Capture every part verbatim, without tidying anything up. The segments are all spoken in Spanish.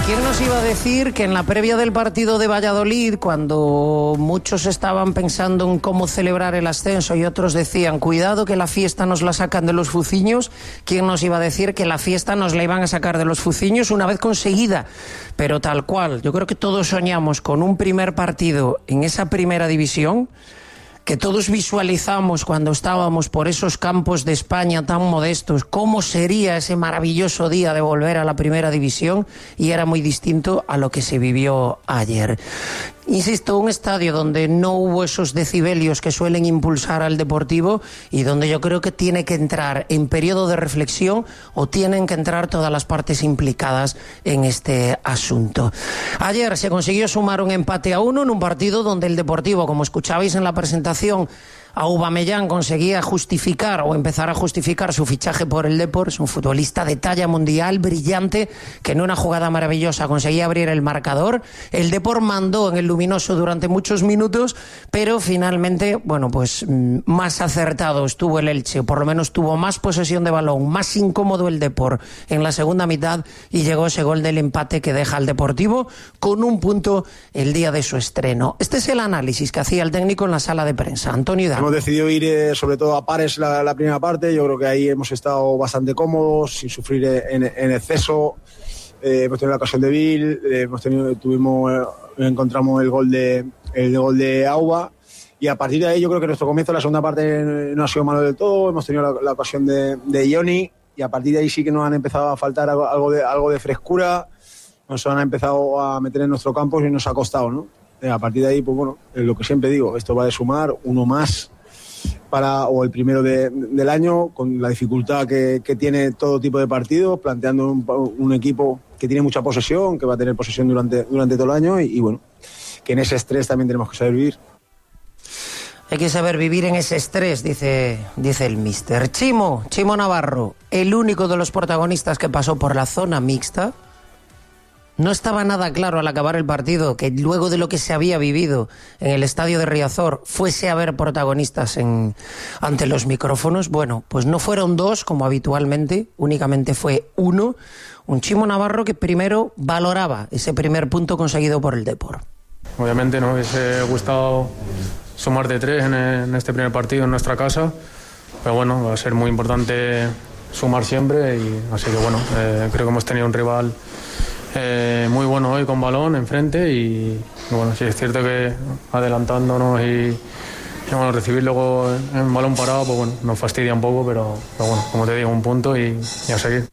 ¿Quién nos iba a decir que en la previa del partido de Valladolid, cuando muchos estaban pensando en cómo celebrar el ascenso y otros decían, cuidado que la fiesta nos la sacan de los fuciños, quién nos iba a decir que la fiesta nos la iban a sacar de los fuciños una vez conseguida? Pero tal cual, yo creo que todos soñamos con un primer partido en esa primera división, que todos visualizamos cuando estábamos por esos campos de España tan modestos, cómo sería ese maravilloso día de volver a la primera división, y era muy distinto a lo que se vivió ayer. Insisto, un estadio donde no hubo esos decibelios que suelen impulsar al Deportivo y donde yo creo que tiene que entrar en periodo de reflexión o tienen que entrar todas las partes implicadas en este asunto. Ayer se consiguió sumar un empate a uno en un partido donde el Deportivo, como escuchabais en la presentación, Aubameyang conseguía justificar o empezar a justificar su fichaje por el Depor. Es un futbolista de talla mundial, brillante, que en una jugada maravillosa conseguía abrir el marcador. El Depor mandó en el luminoso durante muchos minutos, pero finalmente, bueno, pues más acertado estuvo el Elche, por lo menos tuvo más posesión de balón, más incómodo el Depor en la segunda mitad, y llegó ese gol del empate que deja al Deportivo con un punto el día de su estreno. Este es el análisis que hacía el técnico en la sala de prensa. Antonio Hidalgo. Hemos decidido ir eh, sobre todo a pares la, la primera parte. Yo creo que ahí hemos estado bastante cómodos, sin sufrir en, en exceso. Eh, hemos tenido la ocasión de Bill, eh, hemos tenido, tuvimos, eh, encontramos el gol de el gol de Auba, y a partir de ahí yo creo que nuestro comienzo de la segunda parte no ha sido malo del todo. Hemos tenido la, la ocasión de, de Johnny, y a partir de ahí sí que nos han empezado a faltar algo, algo de algo de frescura. Nos han empezado a meter en nuestro campo y nos ha costado, ¿no? Eh, a partir de ahí, pues bueno, es lo que siempre digo, esto va de sumar uno más para, o el primero de, del año, con la dificultad que, que tiene todo tipo de partidos, planteando un, un equipo que tiene mucha posesión, que va a tener posesión durante, durante todo el año, y, y bueno, que en ese estrés también tenemos que saber vivir. Hay que saber vivir en ese estrés, dice, dice el míster. Chimo, Chimo Navarro, el único de los protagonistas que pasó por la zona mixta. No estaba nada claro al acabar el partido que luego de lo que se había vivido en el estadio de Riazor fuese a haber protagonistas en, ante los micrófonos. Bueno, pues no fueron dos como habitualmente, únicamente fue uno, un Chimo Navarro que primero valoraba ese primer punto conseguido por el Depor. Obviamente nos hubiese gustado sumar de tres en, en este primer partido en nuestra casa, pero bueno, va a ser muy importante sumar siempre, y así que bueno, eh, creo que hemos tenido un rival Eh, muy bueno hoy con balón enfrente, y bueno, sí es cierto que adelantándonos y, y bueno, recibir luego en, en balón parado, pues bueno, nos fastidia un poco, pero, pero bueno, como te digo, un punto y, y a seguir.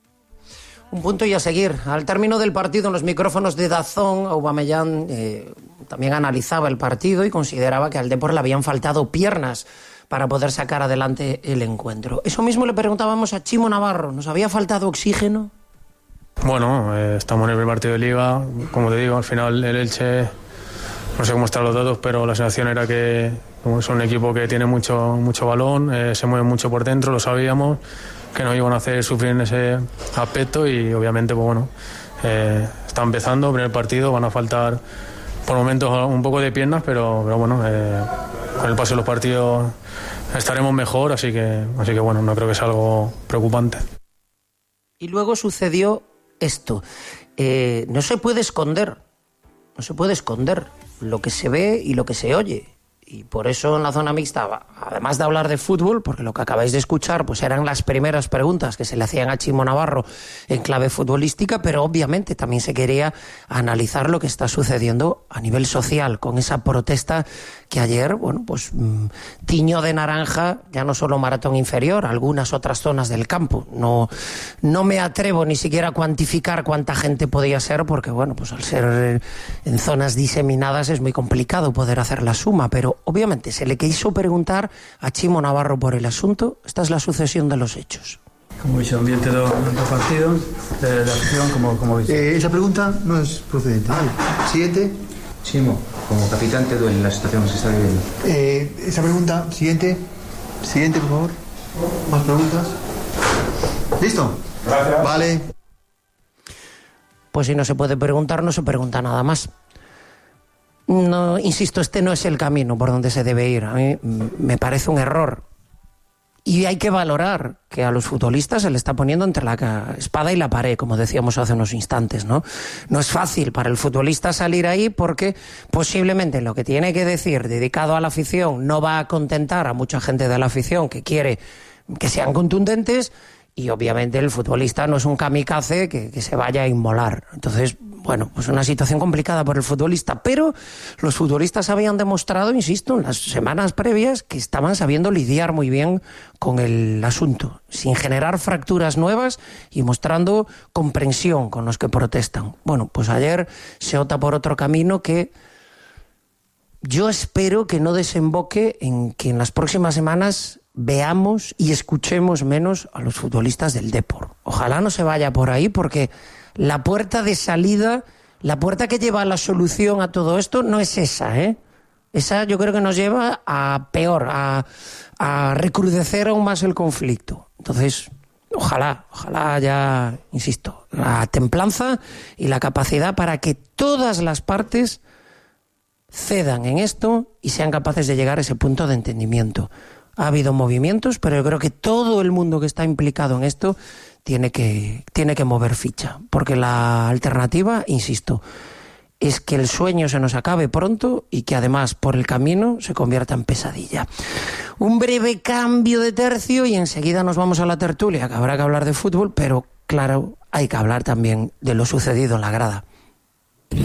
Un punto y a seguir. Al término del partido, en los micrófonos de DAZN, Aubameyang eh, también analizaba el partido y consideraba que al Depor le habían faltado piernas para poder sacar adelante el encuentro. Eso mismo le preguntábamos a Chimo Navarro, ¿nos había faltado oxígeno? Bueno, eh, estamos en el primer partido de Liga, como te digo, al final el Elche, no sé cómo están los datos, pero la sensación era que como es un equipo que tiene mucho, mucho balón, eh, se mueve mucho por dentro, lo sabíamos, que nos iban a hacer sufrir en ese aspecto, y obviamente, pues bueno, eh, está empezando, primer partido, van a faltar por momentos un poco de piernas, pero, pero bueno, eh, con el paso de los partidos estaremos mejor, así que, así que bueno, no creo que sea algo preocupante. Y luego sucedió esto. Eh, no se puede esconder, no se puede esconder lo que se ve y lo que se oye. Y por eso en la zona mixta, además de hablar de fútbol, porque lo que acabáis de escuchar pues eran las primeras preguntas que se le hacían a Chimo Navarro en clave futbolística, pero obviamente también se quería analizar lo que está sucediendo a nivel social, con esa protesta que ayer, bueno, pues mmm, tiñó de naranja ya no solo Maratón Inferior, algunas otras zonas del campo. No, no me atrevo ni siquiera a cuantificar cuánta gente podía ser, porque bueno, pues al ser en zonas diseminadas es muy complicado poder hacer la suma, pero obviamente se le quiso preguntar a Chimo Navarro por el asunto. Esta es la sucesión de los hechos. Como veis, el ambiente de los partidos, de la acción, como, como veis. Eh, esa pregunta no es procedente. Vale. Siguiente. Chimo, como capitán, ¿te duele la situación que se está viviendo? Eh, esa pregunta, siguiente. Siguiente, por favor. Más preguntas. ¿Listo? Gracias. Vale. Pues si no se puede preguntar, no se pregunta nada más. No, insisto, este no es el camino por donde se debe ir. A mí me parece un error Y hay que valorar que a los futbolistas se le está poniendo entre la espada y la pared, como decíamos hace unos instantes, ¿no? No es fácil para el futbolista salir ahí porque posiblemente lo que tiene que decir dedicado a la afición no va a contentar a mucha gente de la afición que quiere que sean contundentes, y obviamente el futbolista no es un kamikaze que, que se vaya a inmolar. Entonces, bueno, pues una situación complicada por el futbolista, pero los futbolistas habían demostrado, insisto, en las semanas previas que estaban sabiendo lidiar muy bien con el asunto, sin generar fracturas nuevas y mostrando comprensión con los que protestan. Bueno, pues ayer se opta por otro camino que yo espero que no desemboque en que en las próximas semanas veamos y escuchemos menos a los futbolistas del Depor. Ojalá no se vaya por ahí, porque la puerta de salida, la puerta que lleva a la solución a todo esto no es esa, ¿eh? Esa yo creo que nos lleva a peor, a, a recrudecer aún más el conflicto. Entonces, ojalá, ojalá haya, insisto, la templanza y la capacidad para que todas las partes cedan en esto y sean capaces de llegar a ese punto de entendimiento. Ha habido movimientos, pero yo creo que todo el mundo que está implicado en esto tiene que, tiene que mover ficha, porque la alternativa, insisto, es que el sueño se nos acabe pronto y que además por el camino se convierta en pesadilla. Un breve cambio de tercio y enseguida nos vamos a la tertulia, que habrá que hablar de fútbol, pero claro, hay que hablar también de lo sucedido en la grada.